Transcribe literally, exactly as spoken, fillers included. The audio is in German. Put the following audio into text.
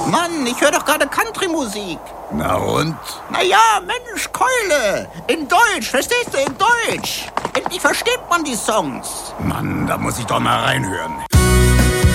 Mann, ich höre doch gerade Country-Musik. Na und? Na ja, Mensch, Keule. In Deutsch, verstehst du, in Deutsch. Endlich versteht man die Songs. Mann, da muss ich doch mal reinhören.